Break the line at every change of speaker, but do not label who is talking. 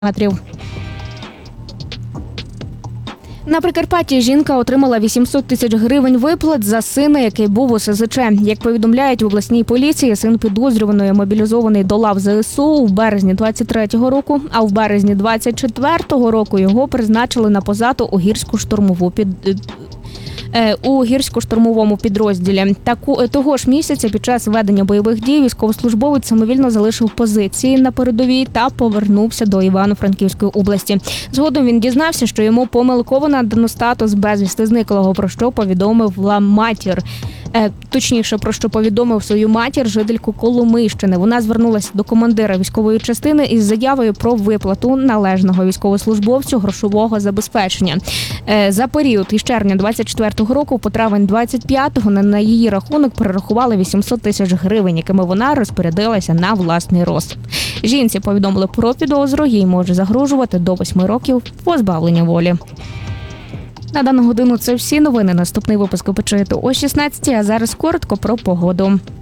метрів. На Прикарпатті жінка отримала 800 тисяч гривень виплат за сина, який був у СЗЧ. Як повідомляють в обласній поліції, син підозрюваної мобілізований до лав ЗСУ в березні 23-го року, а в березні 24-го року його призначили на позаду у гірсько-штурмовому підрозділі. Того ж місяця під час ведення бойових дій військовослужбовець самовільно залишив позиції на передовій та повернувся до Івано-Франківської області. Згодом він дізнався, що йому помилково надано статус безвісти зниклого, про що повідомив матір. Точніше, про що повідомив свою матір жительку Коломийщини. Вона звернулася до командира військової частини із заявою про виплату належного військовослужбовцю грошового забезпечення. За період із червня 24-го року по травень 25-го на її рахунок перерахували 800 тисяч гривень, якими вона розпорядилася на власний розсуд. Жінці повідомили про підозру, їй може загрожувати до 8 років позбавлення волі. На дану годину це всі новини. Наступний випуск ви почуєте о 16-й, а зараз коротко про погоду.